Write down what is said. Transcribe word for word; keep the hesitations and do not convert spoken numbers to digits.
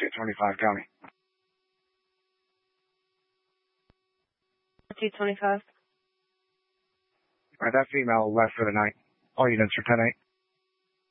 two twenty-five, County. two twenty-five. All right, that female left for the night. All units for ten eight.